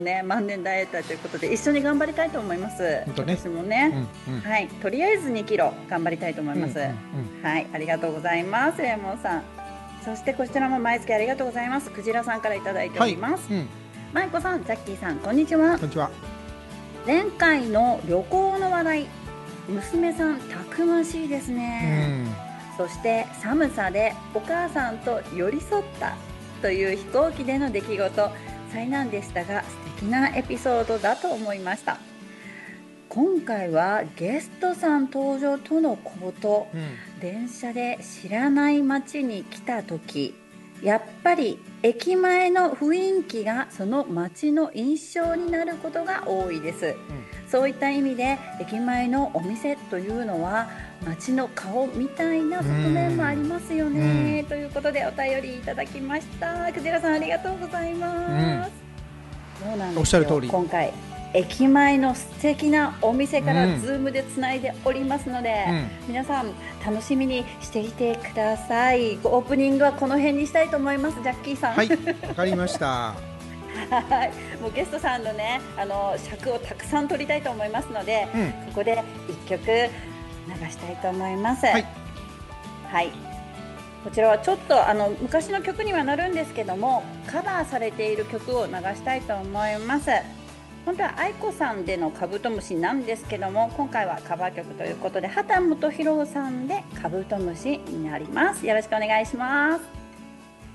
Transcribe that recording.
ね、万年ダイエッターということで一緒に頑張りたいと思います。 本当ね。 私もね、 うんうん。 はい、とりあえず2キロ頑張りたいと思いうんうんます。 うん。 はい、ありがとうございます、レモンさん。そしてこちらも毎月ありがとうございます。クジラさんからいただいておはい。 ります。 うん。 マイコさん、ザッキーさん、こんにちは。 こんにちは。 前回の旅行の話題、娘さんたくましいですうね。 ん。 そして寒さでお母さんと寄り添ったという飛行機での出来事、災難でしたが素敵なエピソードだと思いました。今回はゲストさん登場とのこと、 うん。 電車で知らない街に来た時、やっぱり駅前の雰囲気がその街の印象になることが多いです。 うん。 そういった意味で駅前のお店というのは街の顔みたいな側面もありますよね、ということでお便りいただきました。クジラさん、ありがとうございます。そうなんおっですよ。 しゃる通り。 今回駅前の素敵なお店からうん。 ズームでつないでおりますので、 うん。 皆さん楽しみにしていてください。オープニングはこの辺にしたいと思います。ジャッキーさん。 はい。わかりました。 はい、もうゲストさんのね、尺をたくさん取りたいと思いますので、 うん。 ここで一曲流したいと思います。 はい。 はい、こちらはちょっと昔の曲にはなるんですけども、カバーされている曲を流したいと思います。本当は愛子さんでのカブトムシなんですけども、今回はカバー曲ということで、畑本博さんでカブトムシになります。よろしくお願いします。